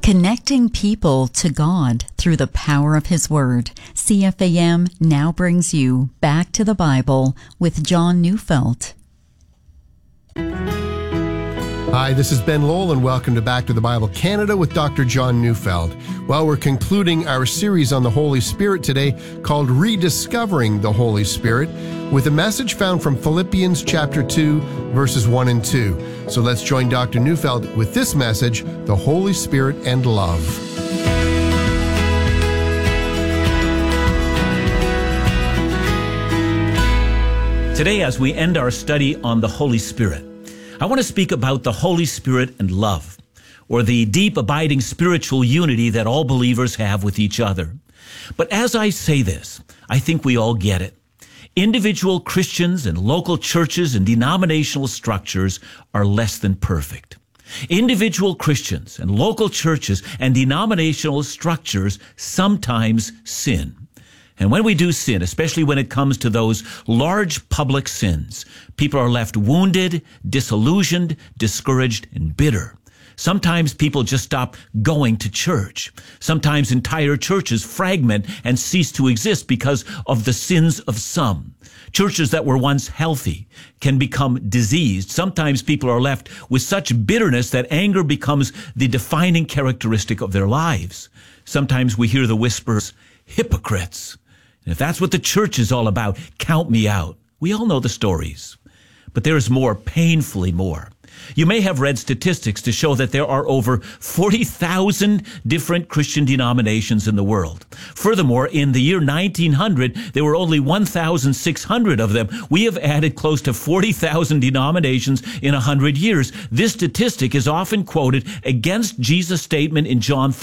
Connecting people to God through the power of His Word. CFAM now brings you Back to the Bible with John Neufeld. Hi, this is Ben Lowell, and welcome to Back to the Bible Canada with Dr. John Neufeld. Well, we're concluding our series on the Holy Spirit today called Rediscovering the Holy Spirit with a message found from Philippians chapter 2, verses 1 and 2. So let's join Dr. Neufeld with this message, The Holy Spirit and Love. Today, as we end our study on the Holy Spirit, I want to speak about the Holy Spirit and love, or the deep, abiding spiritual unity that all believers have with each other. But as I say this, I think we all get it. Individual Christians and local churches and denominational structures are less than perfect. Individual Christians and local churches and denominational structures sometimes sin. And when we do sin, especially when it comes to those large public sins, people are left wounded, disillusioned, discouraged, and bitter. Sometimes people just stop going to church. Sometimes entire churches fragment and cease to exist because of the sins of some. Churches that were once healthy can become diseased. Sometimes people are left with such bitterness that anger becomes the defining characteristic of their lives. Sometimes we hear the whispers, hypocrites. And if that's what the church is all about, count me out. We all know the stories. But there is more, painfully more. You may have read statistics to show that there are over 40,000 different Christian denominations in the world. Furthermore, in the year 1900, there were only 1,600 of them. We have added close to 40,000 denominations in 100 years. This statistic is often quoted against Jesus' statement in John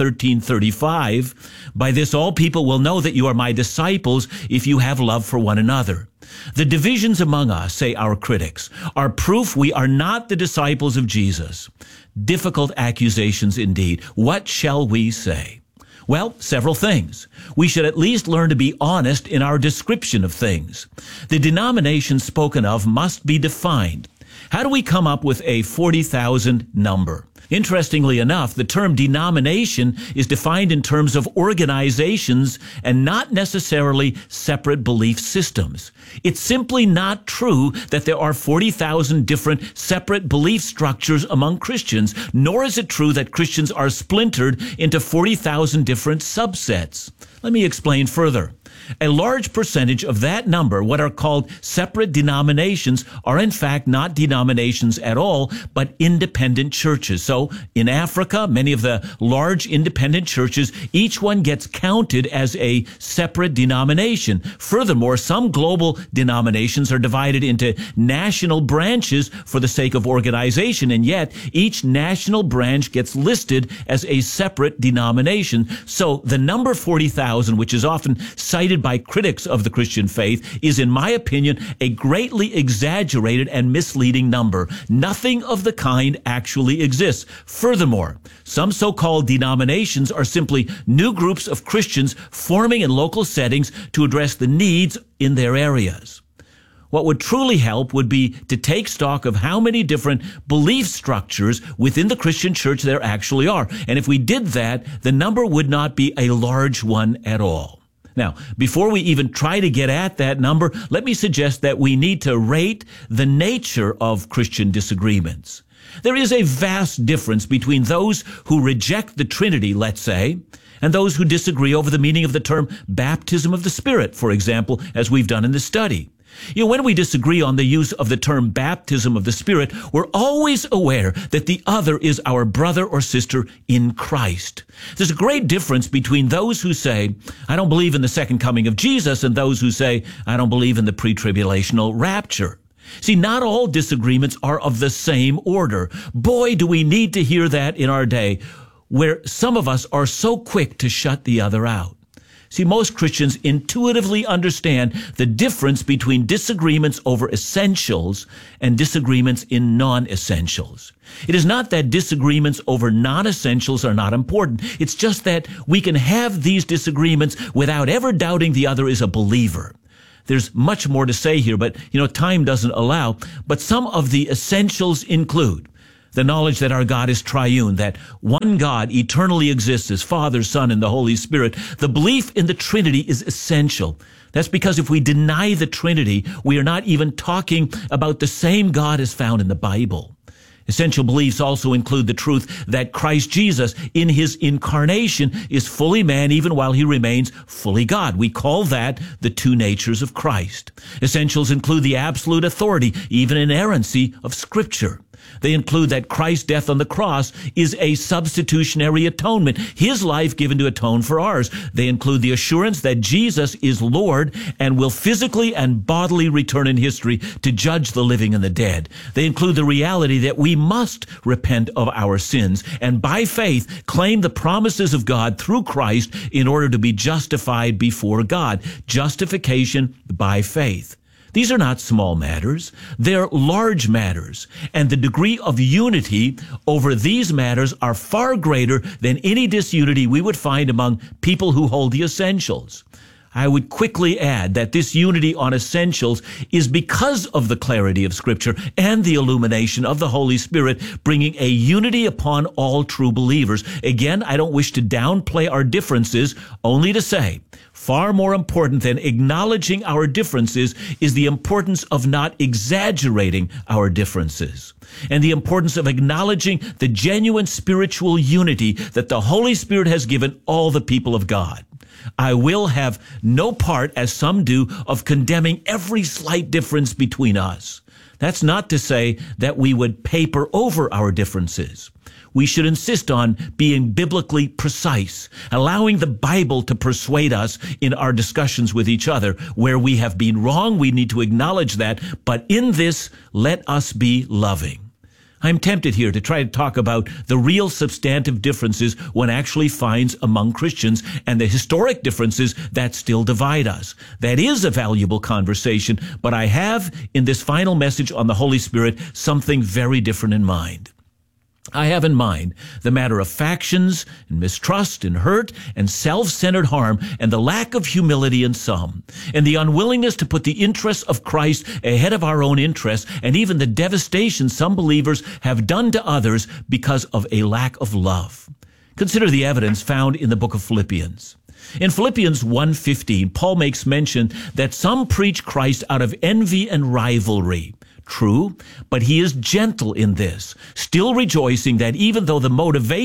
13:35. By this, all people will know that you are my disciples if you have love for one another. The divisions among us, say our critics, are proof we are not the disciples of Jesus. Difficult accusations indeed. What shall we say? Well, several things. We should at least learn to be honest in our description of things. The denomination spoken of must be defined. How do we come up with a 40,000 number? Interestingly enough, the term denomination is defined in terms of organizations and not necessarily separate belief systems. It's simply not true that there are 40,000 different separate belief structures among Christians, nor is it true that Christians are splintered into 40,000 different subsets. Let me explain further. A large percentage of that number, what are called separate denominations, are in fact not denominations at all, but independent churches. So in Africa, many of the large independent churches, each one gets counted as a separate denomination. Furthermore, some global denominations are divided into national branches for the sake of organization, and yet each national branch gets listed as a separate denomination. So the number 40,000, which is often cited by critics of the Christian faith, is, in my opinion, a greatly exaggerated and misleading number. Nothing of the kind actually exists. Furthermore, some so-called denominations are simply new groups of Christians forming in local settings to address the needs in their areas. What would truly help would be to take stock of how many different belief structures within the Christian church there actually are. And if we did that, the number would not be a large one at all. Now, before we even try to get at that number, let me suggest that we need to rate the nature of Christian disagreements. There is a vast difference between those who reject the Trinity, let's say, and those who disagree over the meaning of the term baptism of the Spirit, for example, as we've done in this study. You know, when we disagree on the use of the term baptism of the Spirit, we're always aware that the other is our brother or sister in Christ. There's a great difference between those who say, I don't believe in the second coming of Jesus, and those who say, I don't believe in the pre-tribulational rapture. See, not all disagreements are of the same order. Boy, do we need to hear that in our day, where some of us are so quick to shut the other out. See, most Christians intuitively understand the difference between disagreements over essentials and disagreements in non-essentials. It is not that disagreements over non-essentials are not important. It's just that we can have these disagreements without ever doubting the other is a believer. There's much more to say here, but, time doesn't allow. But some of the essentials include The knowledge that our God is triune, that one God eternally exists as Father, Son, and the Holy Spirit. The belief in the Trinity is essential. That's because if we deny the Trinity, we are not even talking about the same God as found in the Bible. Essential beliefs also include the truth that Christ Jesus, in his incarnation, is fully man even while he remains fully God. We call that the two natures of Christ. Essentials include the absolute authority, even inerrancy, of Scripture. They include that Christ's death on the cross is a substitutionary atonement, his life given to atone for ours. They include the assurance that Jesus is Lord and will physically and bodily return in history to judge the living and the dead. They include the reality that we must repent of our sins and by faith claim the promises of God through Christ in order to be justified before God. Justification by faith. These are not small matters. They're large matters. And the degree of unity over these matters are far greater than any disunity we would find among people who hold the essentials. I would quickly add that this unity on essentials is because of the clarity of Scripture and the illumination of the Holy Spirit, bringing a unity upon all true believers. Again, I don't wish to downplay our differences, only to say, far more important than acknowledging our differences is the importance of not exaggerating our differences, and the importance of acknowledging the genuine spiritual unity that the Holy Spirit has given all the people of God. I will have no part, as some do, of condemning every slight difference between us. That's not to say that we would paper over our differences. We should insist on being biblically precise, allowing the Bible to persuade us in our discussions with each other. Where we have been wrong, we need to acknowledge that, but in this, let us be loving. I'm tempted here to try to talk about the real substantive differences one actually finds among Christians and the historic differences that still divide us. That is a valuable conversation, but I have, in this final message on the Holy Spirit, something very different in mind. I have in mind the matter of factions and mistrust and hurt and self-centered harm and the lack of humility in some, and the unwillingness to put the interests of Christ ahead of our own interests, and even the devastation some believers have done to others because of a lack of love. Consider the evidence found in the book of Philippians. In Philippians 1:15, Paul makes mention that some preach Christ out of envy and rivalry. True, but he is gentle in this, still rejoicing that even though the motivation